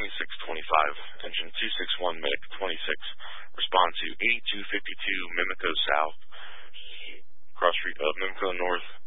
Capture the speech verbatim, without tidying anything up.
twenty-six twenty-five, engine two six one Medic twenty-six, respond to eighty-two fifty-two Mimico South, cross street of Mimico North,